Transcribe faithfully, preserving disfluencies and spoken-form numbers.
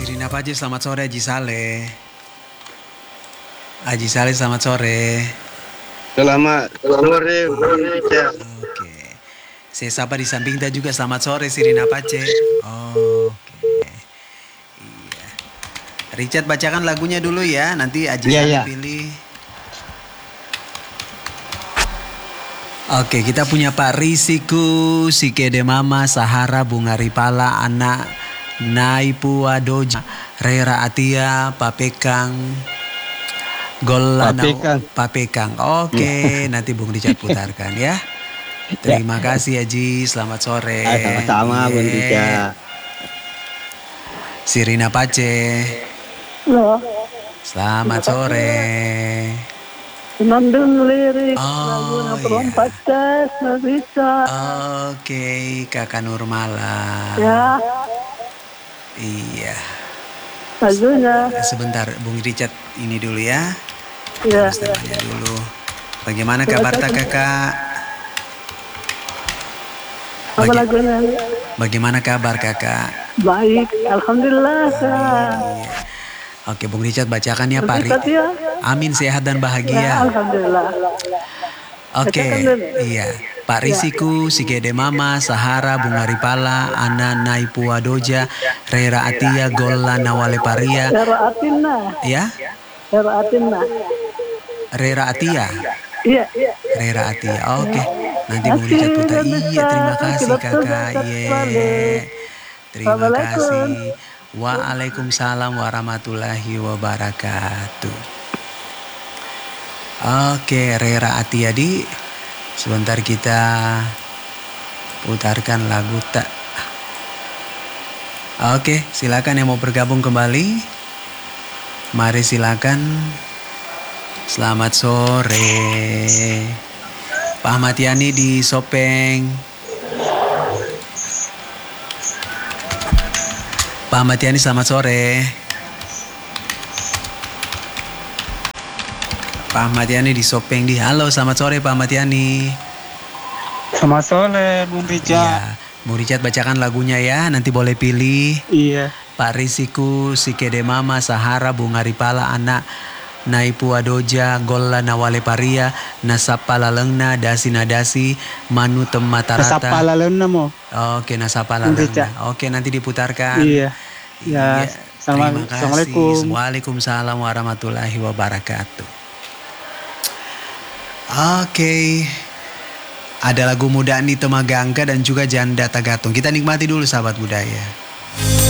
Sirina Paje, selamat sore Haji Saleh. Haji Saleh, selamat sore. Selamat sore, Bung Ica. Oke. Saya sapa di samping kita juga, selamat sore Sirina Pace. Oke. Iya. Richard bacakan lagunya dulu ya, nanti Haji Iya, Saleh iya. pilih. Oke, kita punya Pak Risiku, Sikede Mama, Sahara, Bunga Ripala, Anak Naipu Wadoja, Rera Atia, Papekang, Golana, Papekang. Papekang. Oke, nanti Bung Richard putarkan ya. Terima kasih Haji, selamat sore. Ah, sama-sama, Bung Iya. Ica. Sirina Pace, Halo, selamat sore. Senandung lirik Oh, lagu iya. perempat tes nggak bisa. Oke, Kakak Nurmala. Ya, Iya. lagunya. Sebentar, Bung Richard ini dulu ya. Ya, Terus namanya dulu. Bagaimana kabar tak kakak? apa Baga- lagunya? Bagaimana kabar kakak? Baik, alhamdulillah. Kak. Iya. Oke, Bung Richard bacakan ya Pak. Richard ya. Amin, sehat dan Ya, bahagia. alhamdulillah. Oke, Bacakan dulu. iya. Pak Risiku, Sikede Mama, Sahara, Bunga Ripala, Ana Naipu Wadoja, Rera Atia, Golla Nawale Paria. Era Atina, Ya, Era Atina. Rera Atia. Iya, Rera Atia. Oke, nanti Bung Richard putar. Iya, terima kasih kakak. Iya, terima kasih. Waalaikumsalam warahmatullahi wabarakatuh. Oke, Rera Atia di. Sebentar kita putarkan lagu tak. Oke, silakan yang mau bergabung kembali. Mari silakan. Selamat sore. Pak Ahmad Yani di Sopeng. Pak Ahmad Yani, selamat sore. Pak Ahmad Yani di Sopeng di. Halo, selamat sore Pak Ahmad Yani. Selamat sore, Bung Ica. Iya, Bung Richard bacakan lagunya ya. Nanti boleh pilih. Iya. Pak Risiku, Sikede Mama, Sahara, Bunga Ripala, Anak Naipu Wadoja, Golla Nawale Paria, Nasapa Lalengna, Dasi Nadasi, Manu Tematarata. Nasapa lalena mo. Oke, Nasapa Bung Lalengna. Richard. Oke, nanti diputarkan. Iya. Iya. Ya, Terima sama- kasih. Assalamualaikum. Waalaikumsalam warahmatullahi wabarakatuh. Oke. Ada lagu Muda Andi Temagangka dan juga Janda Tagatung. Kita nikmati dulu sahabat budaya.